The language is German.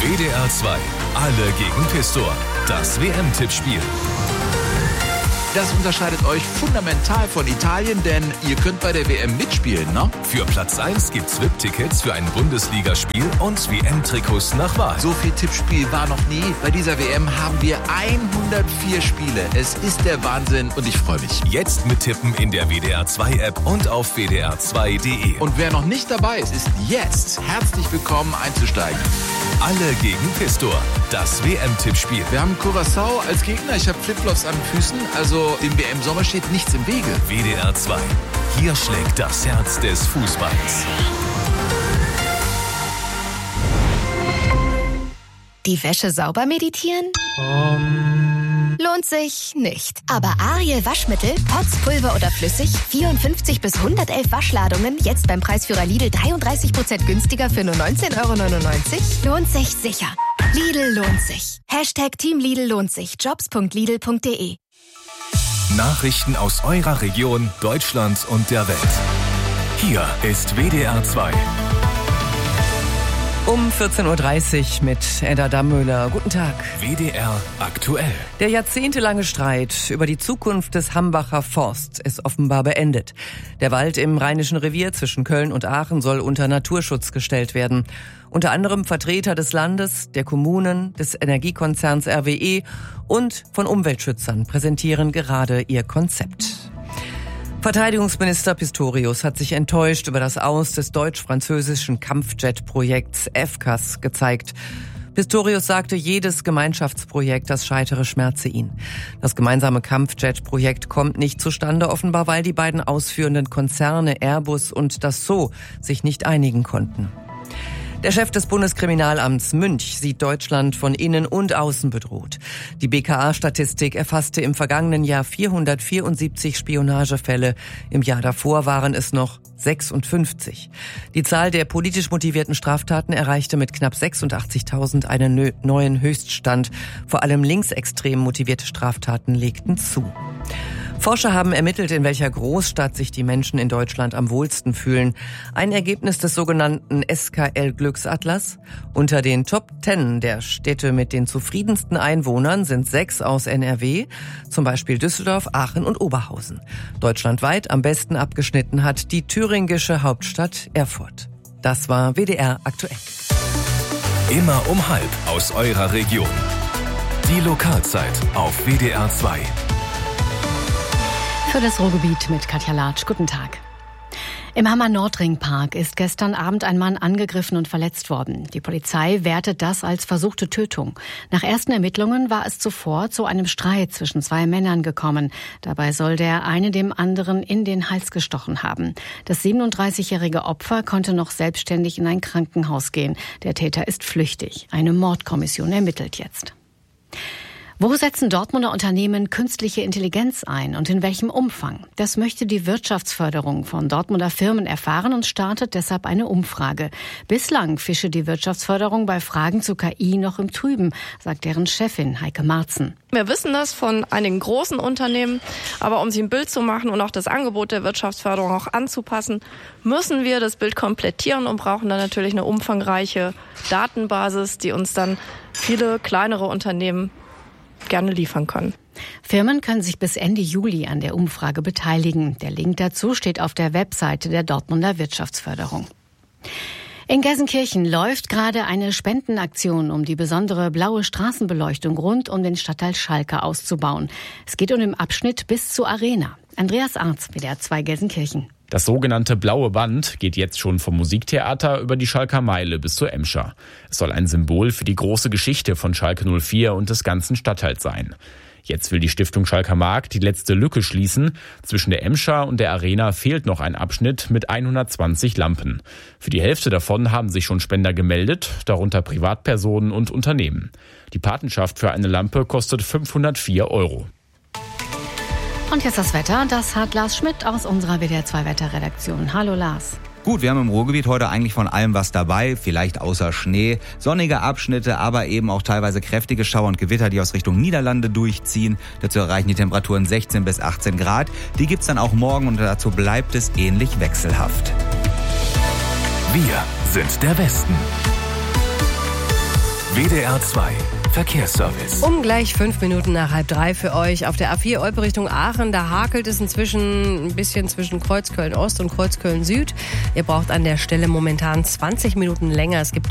WDR 2, alle gegen Pistor. Das WM-Tippspiel. Das unterscheidet euch fundamental von Italien, denn ihr könnt bei der WM mitspielen, ne? Für Platz 1 gibt's VIP-Tickets für ein Bundesligaspiel und WM-Trikots nach Wahl. So viel Tippspiel war noch nie. Bei dieser WM haben wir 104 Spiele. Es ist der Wahnsinn und ich freue mich. Jetzt mittippen in der WDR 2 App und auf wdr2.de. Und wer noch nicht dabei ist, ist jetzt herzlich willkommen einzusteigen. Alle gegen Pistor. Das WM-Tippspiel. Wir haben Curaçao als Gegner. Ich habe Flipflops an den Füßen, also dem WM-Sommer steht nichts im Wege. WDR 2. Hier schlägt das Herz des Fußballs. Die Wäsche sauber meditieren? Lohnt sich nicht. Aber Ariel Waschmittel, Pots, Pulver oder flüssig, 54 bis 111 Waschladungen, jetzt beim Preisführer Lidl 33% günstiger für nur 19,99 €? Lohnt sich sicher. Lidl lohnt sich. Team Lidl lohnt sich. Jobs.lidl.de. Nachrichten aus eurer Region, Deutschland und der Welt. Hier ist WDR 2. Um 14.30 Uhr mit Edda Dammöhler. Guten Tag. WDR aktuell. Der jahrzehntelange Streit über die Zukunft des Hambacher Forst ist offenbar beendet. Der Wald im Rheinischen Revier zwischen Köln und Aachen soll unter Naturschutz gestellt werden. Unter anderem Vertreter des Landes, der Kommunen, des Energiekonzerns RWE und von Umweltschützern präsentieren gerade ihr Konzept. Verteidigungsminister Pistorius hat sich enttäuscht über das Aus des deutsch-französischen Kampfjet-Projekts FCAS gezeigt. Pistorius sagte, jedes Gemeinschaftsprojekt, das scheitere, schmerze ihn. Das gemeinsame Kampfjet-Projekt kommt nicht zustande, offenbar weil die beiden ausführenden Konzerne Airbus und Dassault sich nicht einigen konnten. Der Chef des Bundeskriminalamts Münch sieht Deutschland von innen und außen bedroht. Die BKA-Statistik erfasste im vergangenen Jahr 474 Spionagefälle. Im Jahr davor waren es noch 56. Die Zahl der politisch motivierten Straftaten erreichte mit knapp 86.000 einen neuen Höchststand. Vor allem linksextrem motivierte Straftaten legten zu. Forscher haben ermittelt, in welcher Großstadt sich die Menschen in Deutschland am wohlsten fühlen. Ein Ergebnis des sogenannten SKL-Glücksatlas. Unter den Top 10 der Städte mit den zufriedensten Einwohnern sind 6 aus NRW, zum Beispiel Düsseldorf, Aachen und Oberhausen. Deutschlandweit am besten abgeschnitten hat die thüringische Hauptstadt Erfurt. Das war WDR aktuell. Immer um 12:30 aus eurer Region. Die Lokalzeit auf WDR 2. Für das Ruhrgebiet mit Katja Latsch. Guten Tag. Im Hammer-Nordring-Park ist gestern Abend ein Mann angegriffen und verletzt worden. Die Polizei wertet das als versuchte Tötung. Nach ersten Ermittlungen war es zuvor zu einem Streit zwischen 2 Männern gekommen. Dabei soll der eine dem anderen in den Hals gestochen haben. Das 37-jährige Opfer konnte noch selbstständig in ein Krankenhaus gehen. Der Täter ist flüchtig. Eine Mordkommission ermittelt jetzt. Wo setzen Dortmunder Unternehmen künstliche Intelligenz ein und in welchem Umfang? Das möchte die Wirtschaftsförderung von Dortmunder Firmen erfahren und startet deshalb eine Umfrage. Bislang fische die Wirtschaftsförderung bei Fragen zu KI noch im Trüben, sagt deren Chefin Heike Marzen. Wir wissen das von einigen großen Unternehmen, aber um sich ein Bild zu machen und auch das Angebot der Wirtschaftsförderung auch anzupassen, müssen wir das Bild komplettieren und brauchen dann natürlich eine umfangreiche Datenbasis, die uns dann viele kleinere Unternehmen gerne liefern können. Firmen können sich bis Ende Juli an der Umfrage beteiligen. Der Link dazu steht auf der Webseite der Dortmunder Wirtschaftsförderung. In Gelsenkirchen läuft gerade eine Spendenaktion, um die besondere blaue Straßenbeleuchtung rund um den Stadtteil Schalke auszubauen. Es geht um den Abschnitt bis zur Arena. Andreas Arz, WDR 2 Gelsenkirchen. Das sogenannte Blaue Band geht jetzt schon vom Musiktheater über die Schalker Meile bis zur Emscher. Es soll ein Symbol für die große Geschichte von Schalke 04 und des ganzen Stadtteils sein. Jetzt will die Stiftung Schalker Markt die letzte Lücke schließen. Zwischen der Emscher und der Arena fehlt noch ein Abschnitt mit 120 Lampen. Für die Hälfte davon haben sich schon Spender gemeldet, darunter Privatpersonen und Unternehmen. Die Patenschaft für eine Lampe kostet 504 €. Und jetzt das Wetter, das hat Lars Schmidt aus unserer WDR 2 Wetterredaktion. Hallo Lars. Gut, wir haben im Ruhrgebiet heute eigentlich von allem was dabei, vielleicht außer Schnee, sonnige Abschnitte, aber eben auch teilweise kräftige Schauer und Gewitter, die aus Richtung Niederlande durchziehen. Dazu erreichen die Temperaturen 16 bis 18 Grad. Die gibt's dann auch morgen und dazu bleibt es ähnlich wechselhaft. Wir sind der Westen. WDR 2 Verkehrsservice. Um gleich 5 Minuten nach 2:30 für euch auf der A4 Olpe Richtung Aachen. Da hakelt es inzwischen ein bisschen zwischen Kreuzköln Ost und Kreuzköln Süd. Ihr braucht an der Stelle momentan 20 Minuten länger. Es gibt